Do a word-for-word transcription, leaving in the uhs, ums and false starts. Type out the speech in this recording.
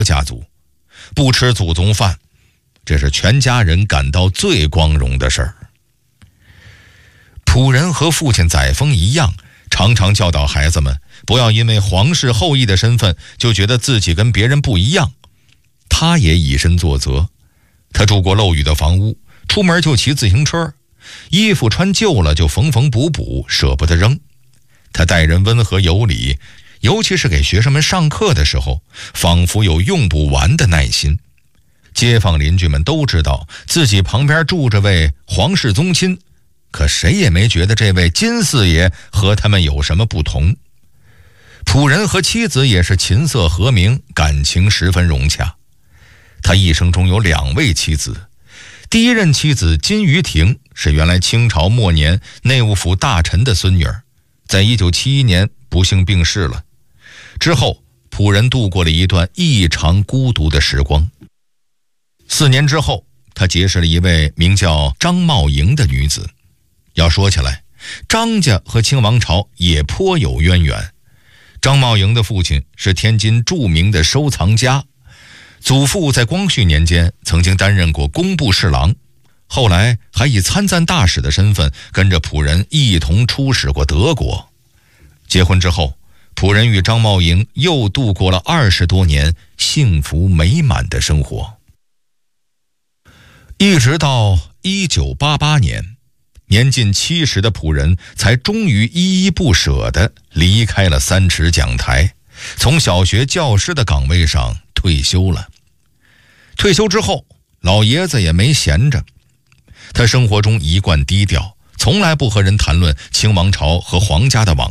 家族，不吃祖宗饭，这是全家人感到最光荣的事儿。仆人和父亲载沣一样，常常教导孩子们不要因为皇室后裔的身份就觉得自己跟别人不一样。他也以身作则，他住过漏雨的房屋，出门就骑自行车，衣服穿旧了就缝缝补补，舍不得扔。他待人温和有礼，尤其是给学生们上课的时候，仿佛有用不完的耐心。街坊邻居们都知道自己旁边住着位皇室宗亲，可谁也没觉得这位金四爷和他们有什么不同。仆人和妻子也是琴瑟和鸣，感情十分融洽。他一生中有两位妻子，第一任妻子金于婷是原来清朝末年内务府大臣的孙女儿，在一九七一年不幸病逝了。之后仆人度过了一段异常孤独的时光。四年之后，他结识了一位名叫张茂莹的女子。要说起来，张家和清王朝也颇有渊源。张茂莹的父亲是天津著名的收藏家，祖父在光绪年间曾经担任过工部侍郎，后来还以参赞大使的身份跟着仆人一同出使过德国。结婚之后，仆人与张茂莹又度过了二十多年幸福美满的生活。一直到一九八八年，年近七十的仆人才终于依依不舍地离开了三尺讲台，从小学教师的岗位上退休了。退休之后，老爷子也没闲着，他生活中一贯低调，从来不和人谈论清王朝和皇家的往